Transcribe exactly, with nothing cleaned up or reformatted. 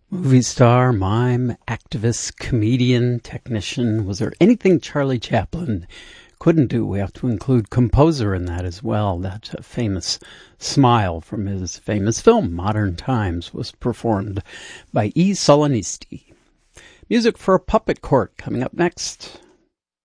Movie star, mime, activist, comedian, technician. Was there anything Charlie Chaplin couldn't do? We have to include composer in that as well. That uh, famous smile from his famous film, Modern Times, was performed by E. Solonisti. Music for a Puppet Court coming up next.